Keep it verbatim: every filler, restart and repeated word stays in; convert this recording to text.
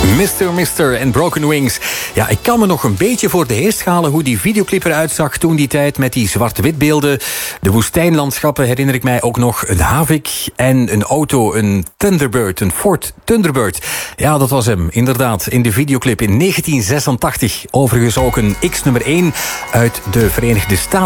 mister mister en Broken Wings. Ja, ik kan me nog een beetje voor de geest halen hoe die videoclip eruit zag toen die tijd met die zwart-witbeelden. De woestijnlandschappen herinner ik mij ook nog. Een Havik en een auto, een Thunderbird, een Ford Thunderbird. Ja, dat was hem, inderdaad, in de videoclip in negentien zesentachtig. Overigens ook een X nummer één uit de Verenigde Staten.